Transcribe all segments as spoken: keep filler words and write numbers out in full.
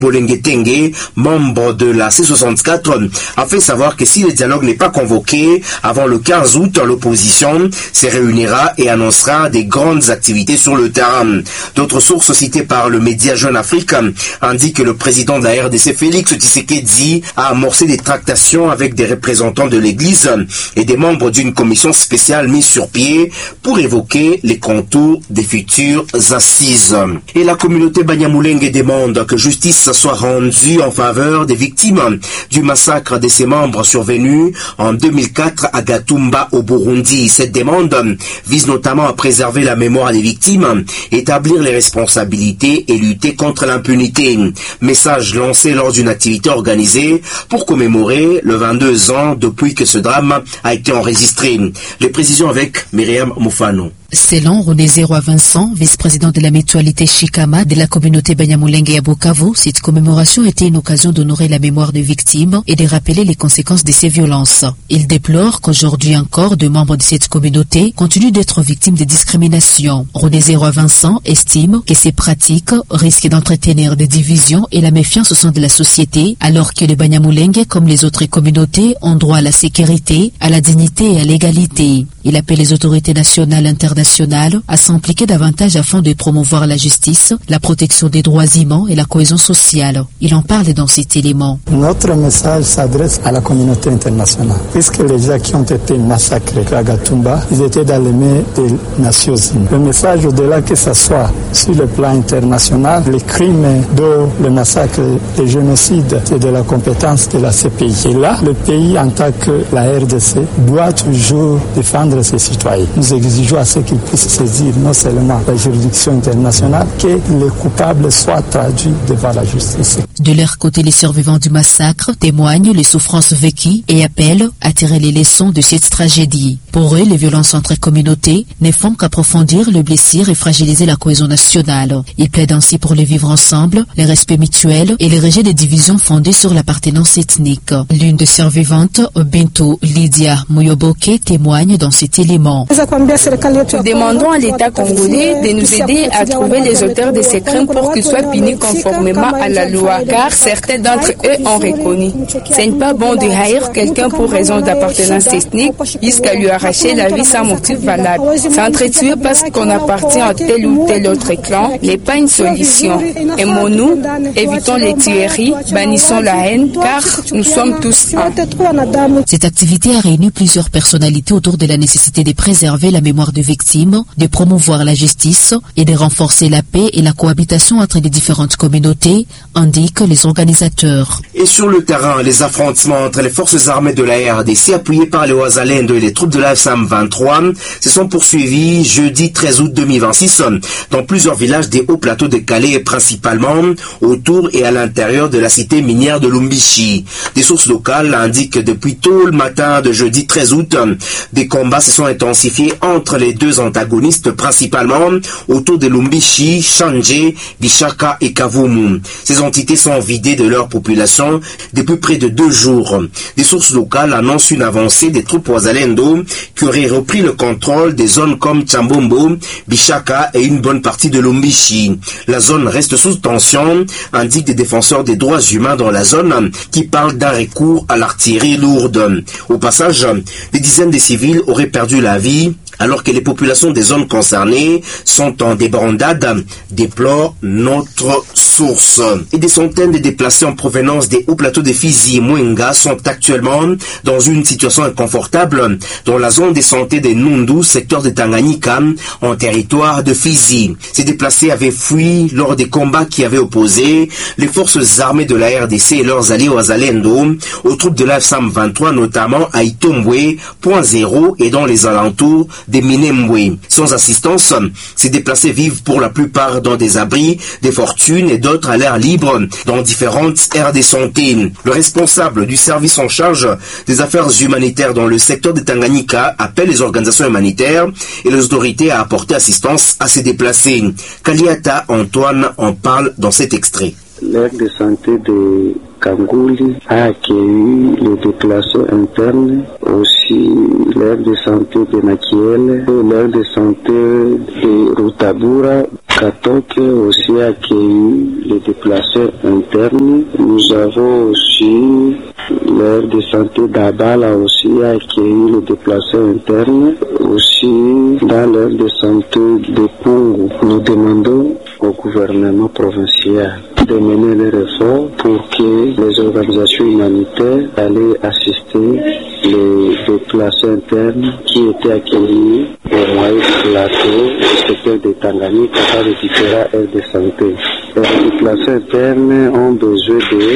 Bolengetenge, membre de la C soixante-quatre, a fait savoir que si le dialogue n'est pas convoqué avant le quinze août, l'opposition se réunira et annoncera des grandes activités sur le terrain. D'autres sources citées par le média Jeune Afrique indiquent que le président de la R D C, Félix Tshisekedi, a amorcé des tractations avec des représentants de l'Église et des membres d'une commission spéciale mise sur pied pour évoquer les contours des futures assises. Et la communauté Banyamulenge demande que justice soit rendue en faveur des victimes du massacre de ses membres survenu en deux mille quatre à Gatumba au Burundi. Cette demande vise notamment à préserver la mémoire des victimes, établir les responsabilités et lutter contre l'impunité. Message lancé lors d'une activité organisée pour commémorer le vingt-deux ans depuis que ce drame a été enregistré. Les précisions avec Myriam Moufano. Selon René Zéro à Vincent, vice-président de la mutualité Chikama de la communauté Banyamulenge à Bukavu, cette commémoration était une occasion d'honorer la mémoire des victimes et de rappeler les conséquences de ces violences. Il déplore qu'aujourd'hui encore, deux membres de cette communauté continuent d'être victimes de discrimination. René Zéro à Vincent estime que ces pratiques risquent d'entretenir des divisions et la méfiance au sein de la société, alors que les Banyamulenge, comme les autres communautés, ont droit à la sécurité, à la dignité et à l'égalité. Il appelle les autorités nationales et internationales à s'impliquer davantage afin de promouvoir la justice, la protection des droits humains et la cohésion sociale. Il en parle dans cet élément. Notre message s'adresse à la communauté internationale, puisque les gens qui ont été massacrés à Gatumba, ils étaient dans les mains des Nations Unies. Le message, au-delà que ce soit sur le plan international, les crimes de le massacre, le génocide, c'est de la compétence de la C P I. Et là, le pays, en tant que la R D C, doit toujours défendre ses citoyens. Nous exigeons à ce qu'ils puissent saisir non seulement la juridiction internationale, que les coupables soient traduits devant la justice. De leur côté, les survivants du massacre témoignent les souffrances vécues et appellent à tirer les leçons de cette tragédie. Pour eux, les violences entre communautés ne font qu'approfondir le blessure et fragiliser la cohésion nationale. Ils plaident ainsi pour le vivre ensemble, le respect mutuel et le rejet des divisions fondées sur l'appartenance ethnique. L'une des survivantes, Bintou Lydia Moyoboke, témoigne dans cet élément. Nous demandons à l'État congolais de nous aider à trouver les auteurs de ces crimes pour qu'ils soient punis conformément à la loi, car certains d'entre eux ont reconnu. Ce n'est pas bon de haïr quelqu'un pour raison d'appartenance ethnique jusqu'à lui arracher la vie sans motif valable. S'entretuer parce qu'on appartient à tel ou tel autre clan n'est pas une solution. Aimons-nous, évitons les tueries, bannissons la haine, car nous sommes tous un. Cette activité a réuni plusieurs personnalités autour de la nécessité de préserver la mémoire des victimes, de promouvoir la justice et de renforcer la paix et la cohabitation entre les différentes communautés, indiquent les organisateurs. Et sur le terrain, les affrontements entre les forces armées de la R D C appuyées par les Ouazalendo et les troupes de la F C M vingt-trois se sont poursuivis jeudi treize août deux mille vingt-six dans plusieurs villages des hauts plateaux de Calais, principalement autour et à l'intérieur de la cité minière de Lumbishi. Des sources locales indiquent que depuis tôt le matin de jeudi treize août, des combats se sont intensifiés entre les deux antagonistes, principalement autour de Lumbishi, Changé, Bishaka et Kavumu. Ces entités sont vidées de leur population depuis près de deux jours. Des sources locales annoncent une avancée des troupes Ouazalendo qui auraient repris le contrôle des zones comme Chambombo, Bishaka et une bonne partie de Lumbishi. La zone reste sous tension, indiquent des défenseurs des droits humains dans la zone qui parlent d'un recours à l'artillerie lourde. Au passage, des dizaines de civils auraient perdu la vie alors que les populations des zones concernées sont en débandade, déplore notre source. Et des centaines de déplacés en provenance des hauts plateaux de Fizi et Mwenga sont actuellement dans une situation inconfortable dans la zone de santé de Nundu, secteur de Tanganyika, en territoire de Fizi. Ces déplacés avaient fui lors des combats qui avaient opposé les forces armées de la R D C et leurs alliés Ouazalendo aux troupes de l'A F C M vingt-trois, notamment à Itombwe, Point Zéro et dans les alentours des Minembwe. Sans assistance, ces déplacés vivent pour la plupart dans des abris, des fortunes et d'autres à l'air libre dans différentes aires de santé. Le responsable du service en charge des affaires humanitaires dans le secteur de Tanganyika appelle les organisations humanitaires et les autorités à apporter assistance à ces déplacés. Kaliata Antoine en parle dans cet extrait. L'aire de santé de Kangouli a accueilli les déplacés internes, aussi l'aire de santé de Nakiel, l'aire de santé de Rutabura, Katoke aussi accueilli les déplacés internes. Nous avons aussi l'aire de santé d'Abala aussi accueilli les déplacés internes. Aussi dans l'aire de santé de Pungu, nous demandons au gouvernement provincial de mener les efforts pour que les organisations humanitaires allaient assister les déplacés internes qui étaient accueillis au moyen plateau du secteur de Tanganyika par les différents aires de santé. Les déplacés internes ont besoin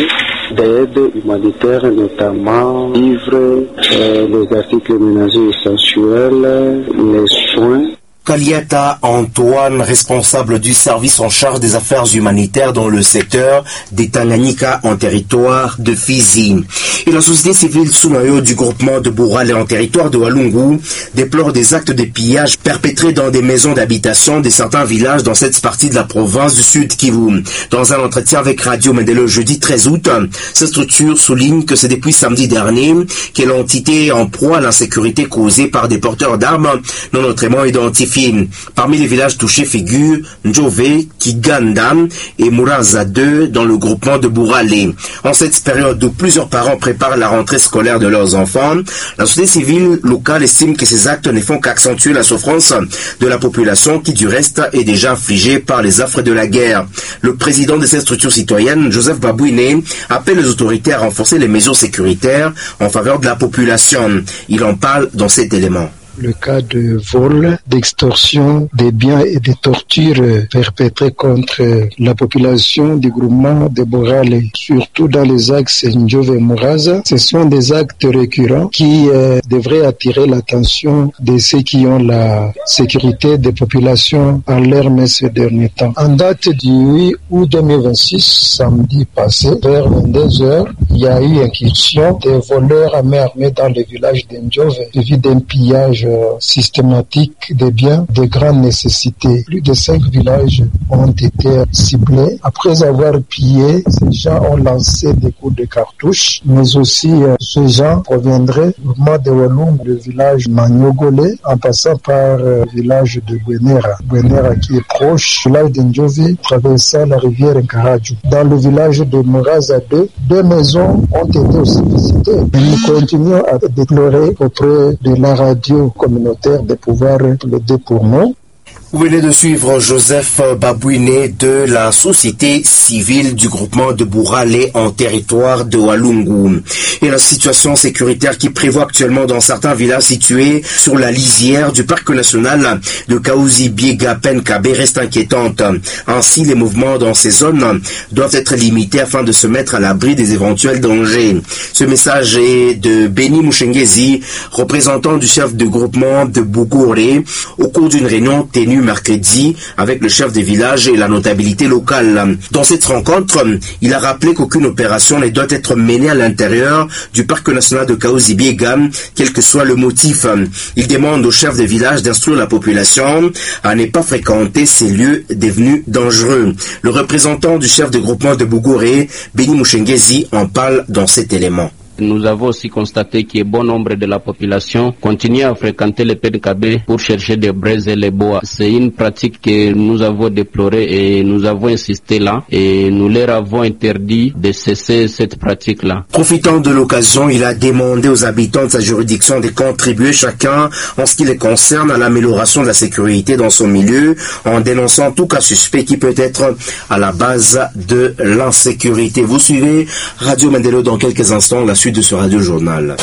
d'aide humanitaire, notamment livres, euh, les articles ménagers essentiels, les soins. Kaliata Antoine, responsable du service en charge des affaires humanitaires dans le secteur des Tanganyika en territoire de Fizi. Et la société civile sous noyau du groupement de Bourale en territoire de Walungu déplore des actes de pillage perpétrés dans des maisons d'habitation de certains villages dans cette partie de la province du Sud Kivu. Dans un entretien avec Radio Mendele le jeudi treize août, cette structure souligne que c'est depuis samedi dernier que l'entité en proie à l'insécurité causée par des porteurs d'armes non autrement identifiés. Parmi les villages touchés figurent Njove, Kiganda et Muraza deux dans le groupement de Bourale. En cette période où plusieurs parents préparent la rentrée scolaire de leurs enfants, la société civile locale estime que ces actes ne font qu'accentuer la souffrance de la population qui du reste est déjà affligée par les affres de la guerre. Le président de cette structure citoyenne, Joseph Babouine, appelle les autorités à renforcer les mesures sécuritaires en faveur de la population. Il en parle dans cet élément. Le cas de vol, d'extorsion des biens et de tortures perpétrées contre la population du groupement de Bourale, surtout dans les axes Njove et Muraza, ce sont des actes récurrents qui euh, devraient attirer l'attention de ceux qui ont la sécurité des populations en leur main ces derniers temps. En date du huit août deux mille vingt-six, samedi passé, vers vingt-deux heures, il y a eu incursion des voleurs à main armée dans le village de Njove, suivi d'un pillage systématique des biens de grande nécessité. Plus de cinq villages ont été ciblés. Après avoir pillé, ces gens ont lancé des coups de cartouches, mais aussi euh, ces gens proviendraient du mouvement de Walungu, le village Manyogole, en passant par le euh, village de Bwenera. Bwenera qui est proche du village de Njove, traversant la rivière Nkaraju. Dans le village de Muraza deux, deux maisons ont été aussi visitées. Et nous continuons à déplorer auprès de la radio communautaire de pouvoir plaider pour nous. Vous venez de suivre Joseph Babouine de la société civile du groupement de Bourale en territoire de Walungu. Et la situation sécuritaire qui prévoit actuellement dans certains villages situés sur la lisière du parc national de Kaouzi-Biega-Penkabe reste inquiétante. Ainsi, les mouvements dans ces zones doivent être limités afin de se mettre à l'abri des éventuels dangers. Ce message est de Beni Mouchengezi, représentant du chef de groupement de Bougoure, au cours d'une réunion tenue mercredi avec le chef des villages et la notabilité locale. Dans cette rencontre, il a rappelé qu'aucune opération ne doit être menée à l'intérieur du parc national de Kaouzi-Biega, quel que soit le motif. Il demande au chef des villages d'instruire la population à ne pas fréquenter ces lieux devenus dangereux. Le représentant du chef de groupement de Bougoure, Beni Mouchengezi, en parle dans cet élément. Nous avons aussi constaté que bon nombre de la population continue à fréquenter les Penkabe pour chercher des braises et les bois. C'est une pratique que nous avons déplorée et nous avons insisté là et nous leur avons interdit de cesser cette pratique-là. Profitant de l'occasion, il a demandé aux habitants de sa juridiction de contribuer chacun en ce qui les concerne à l'amélioration de la sécurité dans son milieu en dénonçant tout cas suspect qui peut être à la base de l'insécurité. Vous suivez Radio Mendele dans quelques instants, la de ce radio-journal.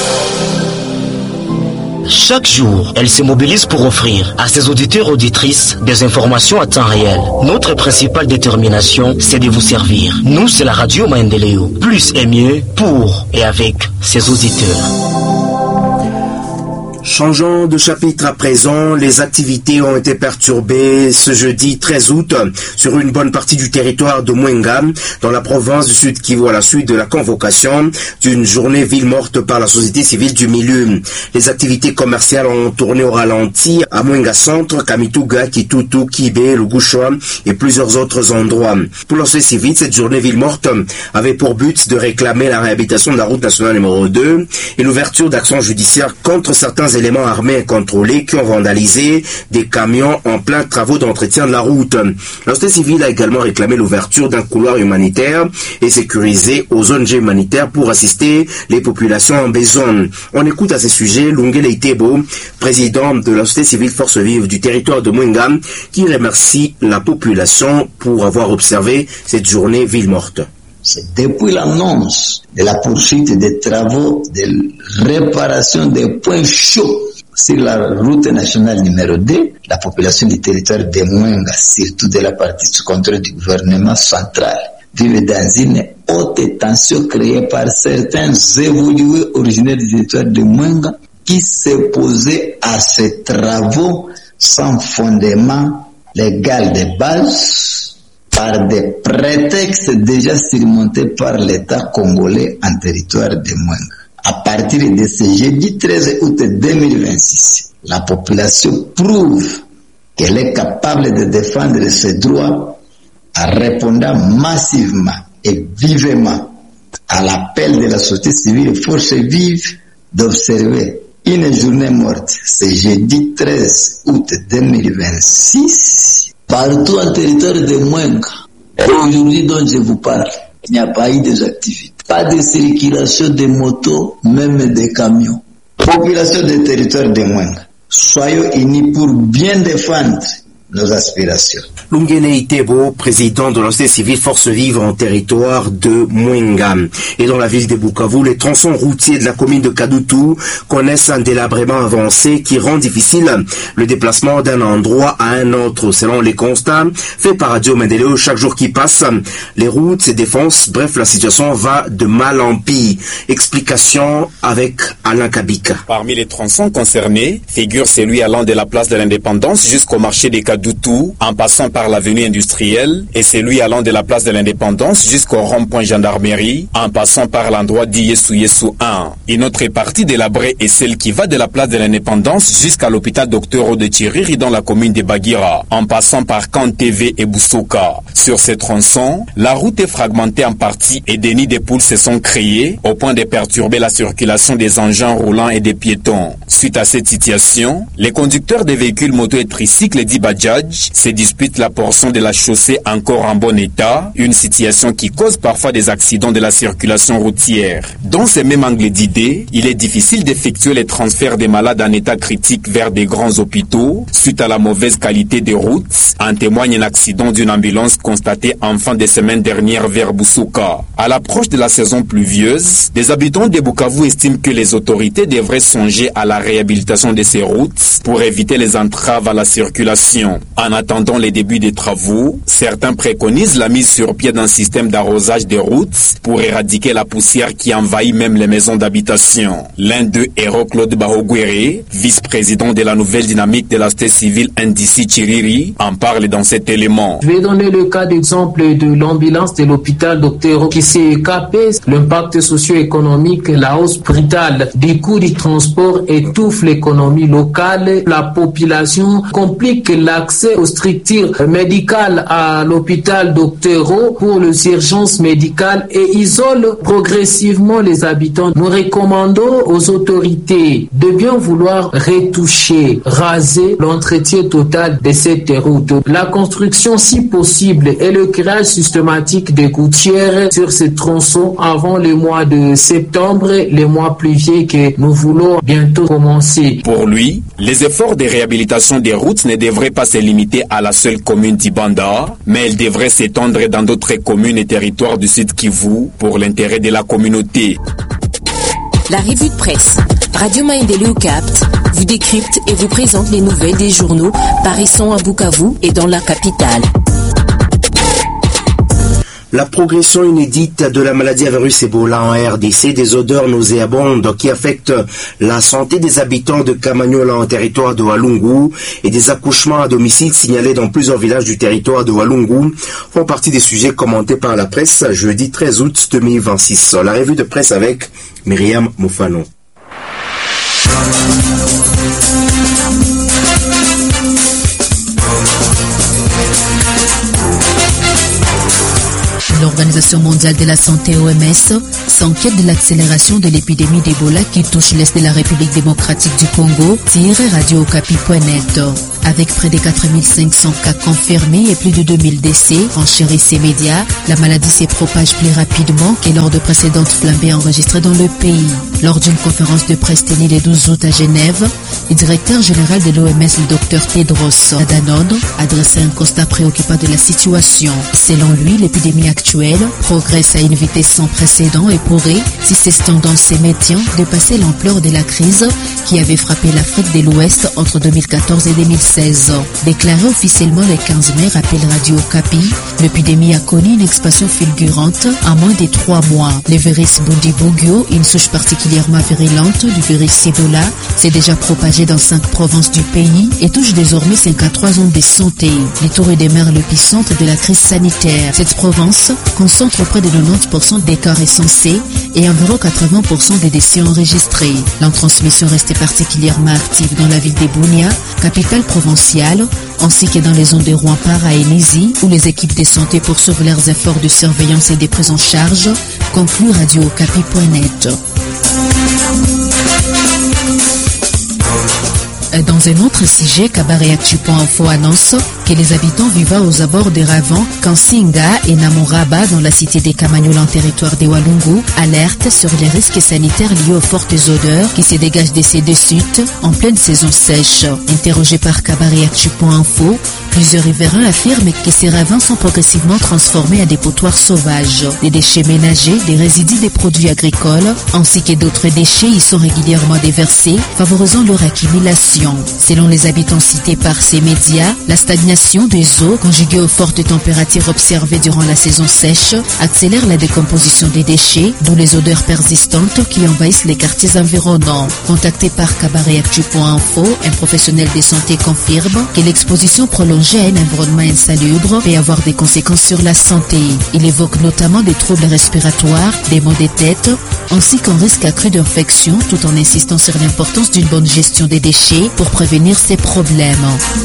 Chaque jour, elle se mobilise pour offrir à ses auditeurs et auditrices des informations à temps réel. Notre principale détermination, c'est de vous servir. Nous, c'est la radio Maendeleo. Plus et mieux pour et avec ses auditeurs. Changeons de chapitre à présent, les activités ont été perturbées ce jeudi treize août sur une bonne partie du territoire de Mwenga, dans la province du Sud Kivu, à la suite de la convocation d'une journée ville morte par la société civile du milieu. Les activités commerciales ont tourné au ralenti à Mwenga Centre, Kamituga, Kitutu, Kibé, Lugushwa et plusieurs autres endroits. Pour la société civile, cette journée ville morte avait pour but de réclamer la réhabilitation de la route nationale numéro deux et l'ouverture d'actions judiciaires contre certains trois éléments armés contrôlés qui ont vandalisé des camions en plein travaux d'entretien de la route. La société civile a également réclamé l'ouverture d'un couloir humanitaire et sécurisé aux O N G humanitaires pour assister les populations en besoin. On écoute à ce sujet Lungele Itebo, président de la société civile Force Vive du territoire de Mwenga, qui remercie la population pour avoir observé cette journée ville morte. C'est depuis l'annonce de la poursuite des travaux de réparation des points chauds sur la route nationale numéro deux, la population du territoire de Mwenga, surtout de la partie sous contrôle du gouvernement central, vive dans une haute tension créée par certains évolués originaires du territoire de Mwenga qui s'opposaient à ces travaux sans fondement légal de base, par des prétextes déjà surmontés par l'État congolais en territoire de Mwenga. À partir de ce jeudi treize août deux mille vingt-six, la population prouve qu'elle est capable de défendre ses droits en répondant massivement et vivement à l'appel de la société civile Force Vive d'observer une journée morte ce jeudi treize août deux mille vingt-six partout en territoire de Mwenga. Aujourd'hui dont je vous parle, il n'y a pas eu des activités, pas de circulation de motos, même des camions. Population des territoires de Mwenga, soyons unis pour bien défendre nos aspirations. Lungele Itebo, président de la société civile Force Vive en territoire de Mwenga. Et dans la ville de Bukavu, les tronçons routiers de la commune de Kadutu connaissent un délabrement avancé qui rend difficile le déplacement d'un endroit à un autre. Selon les constats faits par Radio Mendeleo chaque jour qui passe, les routes se défoncent. Bref, la situation va de mal en pis. Explication avec Alain Kabika. Parmi les tronçons concernés figure celui allant de la place de l'Indépendance jusqu'au marché des Kadutu, en passant par l'avenue industrielle, et celui allant de la place de l'Indépendance jusqu'au rond-point gendarmerie, en passant par l'endroit d'Yesu Yesu un. Une autre partie délabrée est celle qui va de la place de l'Indépendance jusqu'à l'hôpital Docteur de Chiriri dans la commune de Bagira, en passant par Kantv et Boussouka. Sur ces tronçons, la route est fragmentée en partie et des nids de poules se sont créés au point de perturber la circulation des engins roulants et des piétons. Suite à cette situation, les conducteurs des véhicules moto et tricycles dits Bajaj se disputent la portion de la chaussée encore en bon état, une situation qui cause parfois des accidents de la circulation routière. Dans ce même angle d'idée, il est difficile d'effectuer les transferts des malades en état critique vers des grands hôpitaux suite à la mauvaise qualité des routes. En témoigne un accident d'une ambulance constaté en fin de semaine dernière vers Boussouka. À l'approche de la saison pluvieuse, des habitants de Bukavu estiment que les autorités devraient songer à la réhabilitation de ces routes pour éviter les entraves à la circulation. En attendant les débuts des travaux, certains préconisent la mise sur pied d'un système d'arrosage des routes pour éradiquer la poussière qui envahit même les maisons d'habitation. L'un d'eux est Claude Bahogwere, vice-président de la nouvelle dynamique de la société civile Ndisi Chiriri, en parle dans cet élément. Je vais donner le cas d'exemple de l'ambulance de l'hôpital Docteur qui s'est capé. L'impact socio-économique, la hausse brutale des coûts du transport étouffe l'économie locale. La population complique l'accès aux structures médicales à l'hôpital Docteur pour les urgences médicales et isole progressivement les habitants. Nous recommandons aux autorités de bien vouloir retoucher, raser l'entretien total de cette route. La construction, si possible, et le créage systématique des gouttières sur ces tronçons avant le mois de septembre, les mois pluvieux que nous voulons bientôt commencer. Pour lui, les efforts de réhabilitation des routes ne devraient pas se limiter à la seule commune d'Ibanda, mais elles devraient s'étendre dans d'autres communes et territoires du Sud Kivu pour l'intérêt de la communauté. La revue de presse Radio Maendeleo capte, vous décrypte et vous présente les nouvelles des journaux paraissant à Bukavu et dans la capitale. La progression inédite de la maladie à virus Ebola en R D C, des odeurs nauséabondes qui affectent la santé des habitants de Kamanyola en territoire de Walungu et des accouchements à domicile signalés dans plusieurs villages du territoire de Walungu font partie des sujets commentés par la presse jeudi treize août deux mille vingt-six. La revue de presse avec Myriam Moufano. l'Organisation mondiale de la santé O M S s'inquiète de l'accélération de l'épidémie d'Ebola qui touche l'Est de la République démocratique du Congo, tire radio okapi point net. Avec près de quatre mille cinq cents cas confirmés et plus de deux mille décès, enchérit ces médias, la maladie se propage plus rapidement que lors de précédentes flambées enregistrées dans le pays. Lors d'une conférence de presse tenue le douze août à Genève, le directeur général de l'O M S, le docteur Tedros Adhanom, adressait un constat préoccupant de la situation. Selon lui, l'épidémie actuelle progresse à une vitesse sans précédent et pourrait, si ces tendances se maintiennent, dépasser l'ampleur de la crise qui avait frappé l'Afrique de l'Ouest entre deux mille quatorze et deux mille seize. Déclaré officiellement le quinze mai, rappelle Radio Okapi, l'épidémie a connu une expansion fulgurante en moins de trois mois. Le virus Bundibugyo, une souche particulièrement virulente du virus Ebola, s'est déjà propagé dans cinq provinces du pays et touche désormais cinquante-trois zones de santé. L'Ituri demeure l'épicentre de la crise sanitaire. Cette province concentre près de quatre-vingt-dix pour cent des cas recensés et environ quatre-vingts pour cent des décès enregistrés. La transmission reste particulièrement active dans la ville de Bunia, capitale provinciale, ainsi que dans les zones de Rwampara et Nizi, où les équipes de santé poursuivent leurs efforts de surveillance et de prise en charge, conclut radio okapi point net. Dans un autre sujet, Kabareactu point info annonce que les habitants vivant aux abords des Ravans, Kansinga et Namoraba dans la cité des Kamanyola en territoire de Walungu alertent sur les risques sanitaires liés aux fortes odeurs qui se dégagent de ces deux sites en pleine saison sèche. Interrogé par Kabareactu point info, plusieurs riverains affirment que ces ravins sont progressivement transformés à des potoirs sauvages. Des déchets ménagers, des résidus des produits agricoles, ainsi que d'autres déchets y sont régulièrement déversés, favorisant leur accumulation. Selon les habitants cités par ces médias, la stagnation des eaux, conjuguée aux fortes températures observées durant la saison sèche, accélère la décomposition des déchets, d'où les odeurs persistantes qui envahissent les quartiers environnants. Contacté par Kabareactu point info, un professionnel de santé confirme que l'exposition prolongée à un environnement insalubre peut avoir des conséquences sur la santé. Il évoque notamment des troubles respiratoires, des maux de tête, ainsi qu'un risque accru d'infection, tout en insistant sur l'importance d'une bonne gestion des déchets pour prévenir ces problèmes.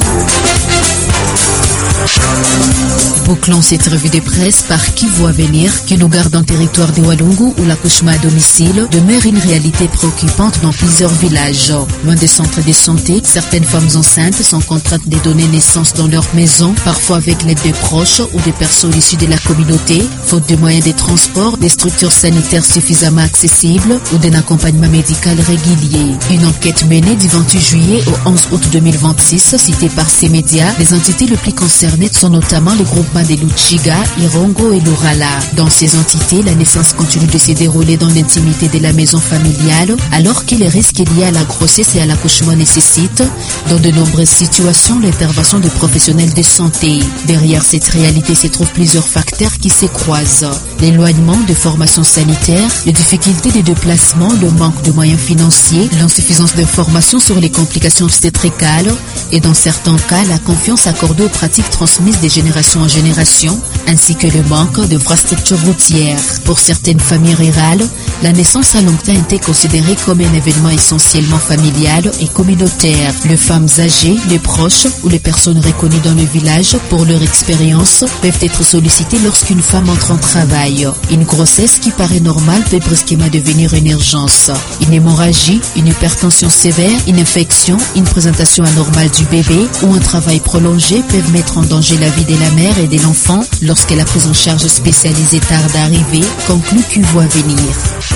Bouclons cette revue de presse par Kivu Avenir, qui nous garde en territoire de Walungu où l'accouchement à domicile demeure une réalité préoccupante dans plusieurs villages. Loin des centres de santé, certaines femmes enceintes sont contraintes de donner naissance dans leur maison, parfois avec l'aide de proches ou de personnes issues de la communauté, faute de moyens de transport, des structures sanitaires suffisamment accessibles ou d'un accompagnement médical régulier. Une enquête menée du vingt-huit juillet au onze août deux mille vingt-six, citée par ces médias, les entités les plus concernées sont notamment les groupements de Luchiga, Irongo et Lurala. Dans ces entités, la naissance continue de se dérouler dans l'intimité de la maison familiale, alors que les risques liés à la grossesse et à l'accouchement nécessitent, dans de nombreuses situations, l'intervention de professionnels de santé. Derrière cette réalité se trouvent plusieurs facteurs qui se croisent. L'éloignement de formations sanitaires, les difficultés de déplacement, le manque de moyens financiers, l'insuffisance d'informations sur les complications obstétricales et dans certains cas, la confiance accordée aux pratiques transmises de génération en génération, ainsi que le manque de infrastructures routières. Pour certaines familles rurales, la naissance a longtemps été considérée comme un événement essentiellement familial et communautaire. Les femmes âgées, les proches ou les personnes reconnues dans le village pour leur expérience peuvent être sollicitées lorsqu'une femme entre en travail. Une grossesse qui paraît normale peut brusquement devenir une urgence. Une hémorragie, une hypertension sévère, une infection, une présentation anormale du bébé ou un travail prolongé peuvent mettre en danger la vie de la mère et de l'enfant lorsque la prise en charge spécialisée tarde à arriver, conclut Q V Avenir.